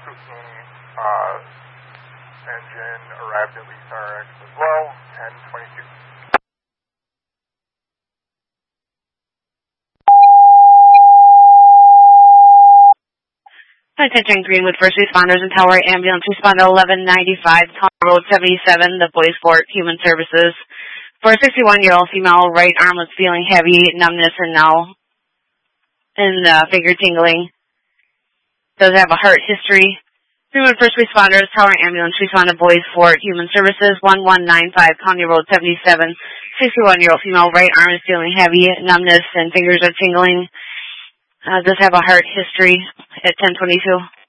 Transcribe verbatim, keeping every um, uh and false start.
fifteen, uh, engine arrived at Lisa R X as well, ten twenty-two. Attention Greenwood First Responders and Tower Ambulance Responder eleven ninety-five, Road seventy-seven, the Boys Fort Human Services. For a sixty-one-year-old female, right arm was feeling heavy, numbness, and now and uh, finger tingling. Does have a heart history. Greenwood First Responders, Tower Ambulance Responder, Boys Fort Human Services, eleven ninety-five, County Road seventy-seven. sixty-one-year-old female, right arm is feeling heavy, numbness, and fingers are tingling. Uh, does have a heart history at ten twenty-two.